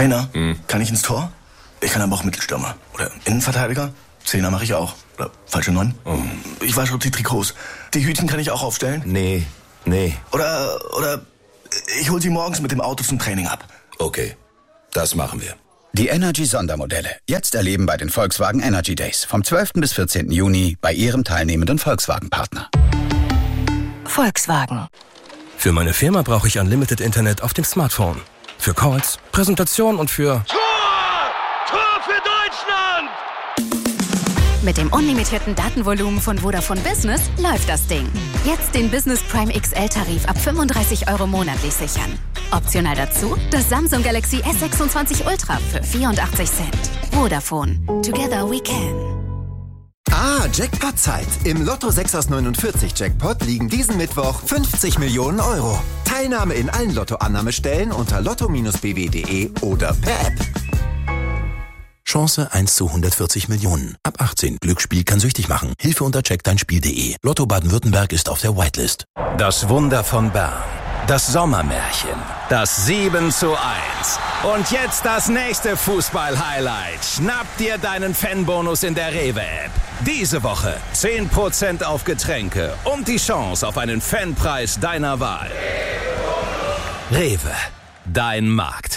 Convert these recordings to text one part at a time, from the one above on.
Trainer, kann ich ins Tor? Ich kann aber auch Mittelstürmer. Oder Innenverteidiger? Zehner mache ich auch. Oder falsche 9. Ich wasche die Trikots. Die Hütchen kann ich auch aufstellen? Nee. Oder ich hol sie morgens mit dem Auto zum Training ab. Okay, das machen wir. Die Energy-Sondermodelle. Jetzt erleben bei den Volkswagen Energy Days. Vom 12. bis 14. Juni bei Ihrem teilnehmenden Volkswagen-Partner. Volkswagen. Für meine Firma brauche ich Unlimited Internet auf dem Smartphone. Für Calls, Präsentation und für... Tor für Deutschland! Mit dem unlimitierten Datenvolumen von Vodafone Business läuft das Ding. Jetzt den Business Prime XL-Tarif ab 35 € monatlich sichern. Optional dazu das Samsung Galaxy S26 Ultra für 84 Cent. Vodafone. Together we can. Jackpot-Zeit. Im Lotto 6 aus 49 Jackpot liegen diesen Mittwoch 50 Millionen €. Teilnahme in allen Lottoannahmestellen unter lotto-bw.de oder per App. Chance 1 zu 140 Millionen. Ab 18. Glücksspiel kann süchtig machen. Hilfe unter checkdeinspiel.de. Lotto Baden-Württemberg ist auf der Whitelist. Das Wunder von Bern. Das Sommermärchen. Das 7:1. Und jetzt das nächste Fußball-Highlight. Schnapp dir deinen Fanbonus in der Rewe-App. Diese Woche 10% auf Getränke und die Chance auf einen Fanpreis deiner Wahl. Rewe. Dein Markt.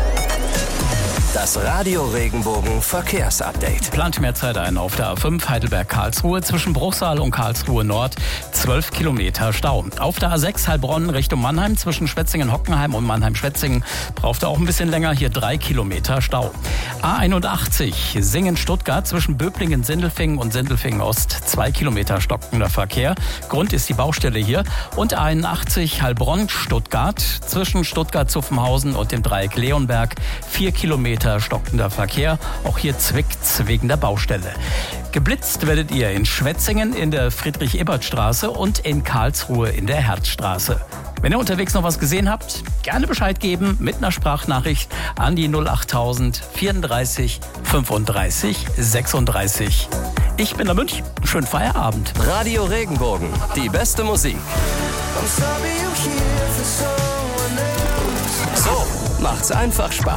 Das Radio Regenbogen Verkehrsupdate. Plant mehr Zeit ein auf der A5 Heidelberg-Karlsruhe zwischen Bruchsal und Karlsruhe Nord. 12 Kilometer Stau. Auf der A6 Heilbronn Richtung Mannheim zwischen Schwetzingen-Hockenheim und Mannheim-Schwetzingen braucht er auch ein bisschen länger. Hier 3 Kilometer Stau. A81 Singen-Stuttgart zwischen Böblingen-Sindelfingen und Sindelfingen-Ost. 2 Kilometer stockender Verkehr. Grund ist die Baustelle hier. Und A81 Heilbronn-Stuttgart zwischen Stuttgart-Zuffenhausen und dem Dreieck Leonberg. 4 Kilometer stockender Verkehr. Auch hier zwickt's wegen der Baustelle. Geblitzt werdet ihr in Schwetzingen in der Friedrich-Ebert-Straße und in Karlsruhe in der Herzstraße. Wenn ihr unterwegs noch was gesehen habt, gerne Bescheid geben mit einer Sprachnachricht an die 08000 34 35 36. Ich bin der Münch. Schönen Feierabend. Radio Regenbogen. Die beste Musik. So macht's einfach Spaß.